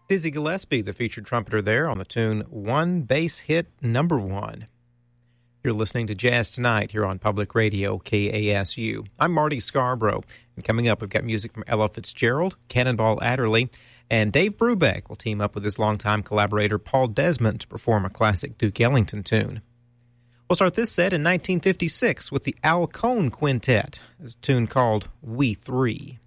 Dizzy Gillespie, the featured trumpeter there on the tune One Bass Hit Number One. You're listening to Jazz Tonight here on Public Radio, KASU. I'm Marty Scarborough, and coming up, we've got music from Ella Fitzgerald, Cannonball Adderley, and Dave Brubeck will team up with his longtime collaborator Paul Desmond to perform a classic Duke Ellington tune. We'll start this set in 1956 with the Al Cohn Quintet. It's a tune called We Three.